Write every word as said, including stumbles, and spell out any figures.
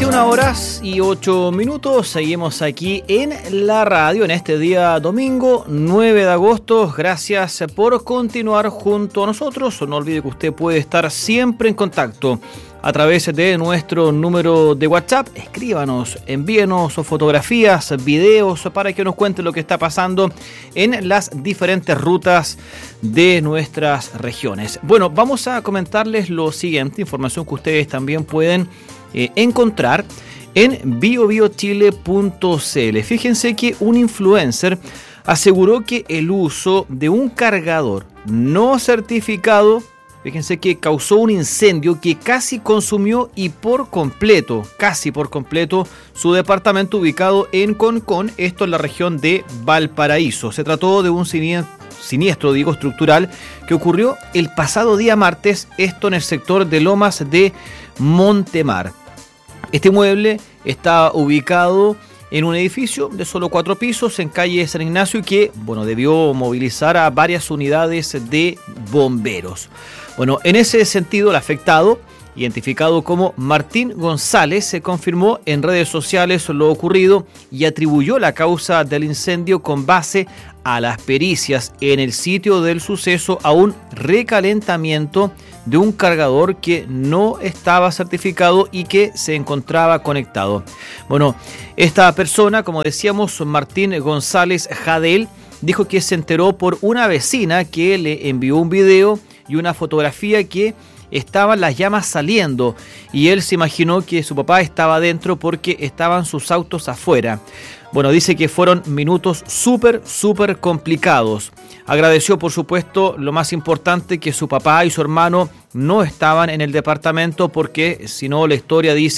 veintiuna horas y ocho minutos, seguimos aquí en la radio en este día domingo nueve de agosto. Gracias por continuar junto a nosotros. No olvide que usted puede estar siempre en contacto a través de nuestro número de WhatsApp. Escríbanos, envíenos fotografías, videos para que nos cuente lo que está pasando en las diferentes rutas de nuestras regiones. Bueno, vamos a comentarles lo siguiente, información que ustedes también pueden eh, encontrar en bio bio chile punto c l. Fíjense que un influencer aseguró que el uso de un cargador no certificado, fíjense que causó un incendio que casi consumió y por completo, casi por completo, su departamento ubicado en Concón, esto en la región de Valparaíso. Se trató de un siniestro, digo, estructural que ocurrió el pasado día martes, esto en el sector de Lomas de Montemar. Este mueble está ubicado en un edificio de solo cuatro pisos en calle San Ignacio y que, bueno, debió movilizar a varias unidades de bomberos. Bueno, en ese sentido, el afectado, identificado como Martín González, se confirmó en redes sociales lo ocurrido y atribuyó la causa del incendio con base a las pericias en el sitio del suceso a un recalentamiento de un cargador que no estaba certificado y que se encontraba conectado. Bueno, esta persona, como decíamos, Martín González Jadel, dijo que se enteró por una vecina que le envió un video y una fotografía que estaban las llamas saliendo y él se imaginó que su papá estaba adentro porque estaban sus autos afuera. Bueno, dice que fueron minutos súper, súper complicados. Agradeció, por supuesto, lo más importante, que su papá y su hermano no estaban en el departamento porque, si no, la historia dice